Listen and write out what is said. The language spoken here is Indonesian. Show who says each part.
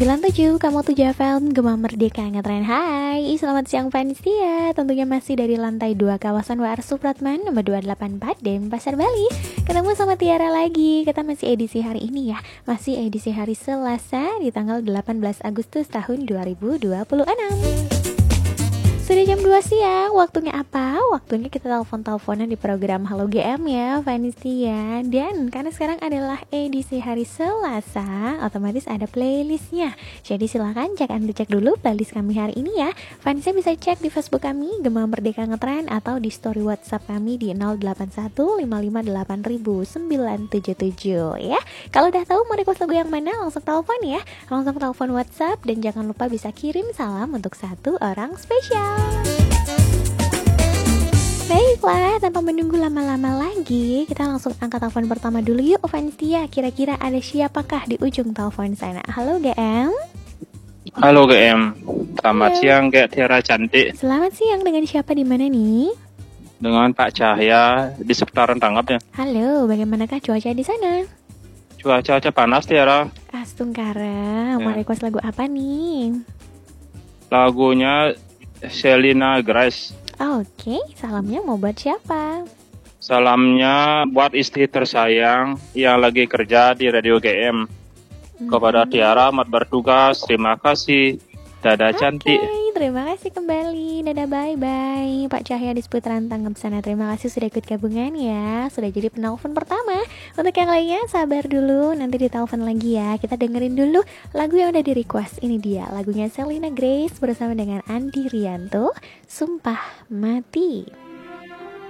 Speaker 1: 97, kamu tuh FM, Gema Merdeka Ngetren. Hai, selamat siang Vanistia. Tentunya masih dari lantai 2 kawasan WR Supratman nomor 284 Denpasar, Bali. Ketemu sama Tiara lagi. Kita masih edisi hari ini ya. Masih edisi hari Selasa di tanggal 18 Agustus tahun 2026. Sudah jam 2 siang, waktunya apa? Waktunya kita telepon-teleponan di program Halo GM ya, Vanistia. Dan karena sekarang adalah edisi hari Selasa, otomatis ada playlistnya. Jadi silakan cek dulu playlist kami hari ini ya. Vanistia bisa cek di Facebook kami, Gema Merdeka Ngetren, atau di story WhatsApp kami di 081558977 ya. Kalau udah tahu mau request lagu yang mana, langsung telepon ya. Langsung telepon WhatsApp dan jangan lupa bisa kirim salam untuk satu orang spesial. Baiklah, tanpa menunggu lama-lama lagi, kita langsung angkat telepon pertama dulu yuk, Vanistia. Kira-kira ada siapakah di ujung telepon sana? Halo GM.
Speaker 2: Halo GM. Selamat
Speaker 1: Halo.
Speaker 2: siang Kak Tiara cantik.
Speaker 1: Selamat siang, dengan siapa di mana nih?
Speaker 2: Dengan Pak Cahya di seputaran Tanggap ya.
Speaker 1: Halo, bagaimanakah cuaca di sana?
Speaker 2: Cuaca panas Tiara.
Speaker 1: Astungkara, mau
Speaker 2: Ya.
Speaker 1: request lagu apa nih?
Speaker 2: Lagunya Selena Grace.
Speaker 1: Oke, salamnya mau buat siapa?
Speaker 2: Salamnya buat istri tersayang yang lagi kerja di Radio GM. Kepada Tiara amat bertugas. Terima kasih. Dadah cantik.
Speaker 1: Oke, terima kasih kembali. Dadah, bye-bye. Pak Cahya di seputaran Tanggap sana. Terima kasih sudah ikut gabungan ya. Sudah jadi penelpon pertama. Untuk yang lainnya, sabar dulu. Nanti ditelepon lagi ya. Kita dengerin dulu lagu yang udah di-request. Ini dia, lagunya Selena Grace bersama dengan Andi Rianto, Sumpah Mati.